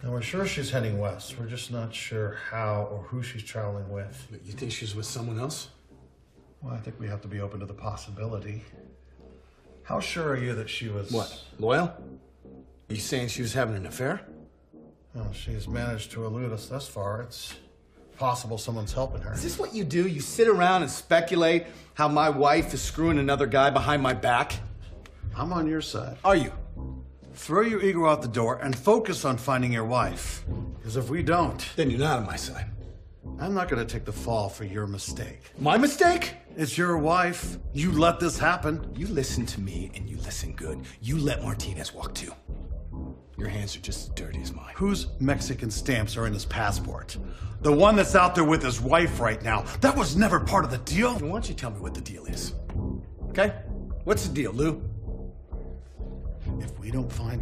And we're sure she's heading west. We're just not sure how or who she's traveling with. But you think she's with someone else? Well, I think we have to be open to the possibility. How sure are you that she was... What, loyal? Are you saying she was having an affair? Well, she's managed to elude us thus far. It's possible someone's helping her. Is this what you do? You sit around and speculate how my wife is screwing another guy behind my back? I'm on your side. Are you? Throw your ego out the door and focus on finding your wife. Because if we don't... Then you're not on my side. I'm not going to take the fall for your mistake. My mistake? It's your wife. You let this happen. You listen to me and you listen good. You let Martinez walk too. Your hands are just as dirty as mine. Whose Mexican stamps are in his passport? The one that's out there with his wife right now. That was never part of the deal. Why don't you tell me what the deal is? Okay? What's the deal, Lou? If we don't find